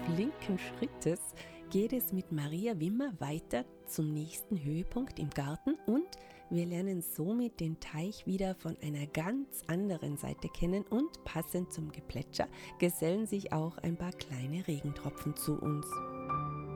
flinken Schrittes geht es mit Maria Wimmer weiter zum nächsten Höhepunkt im Garten und wir lernen somit den Teich wieder von einer ganz anderen Seite kennen und passend zum Geplätscher gesellen sich auch ein paar kleine Regentropfen zu uns.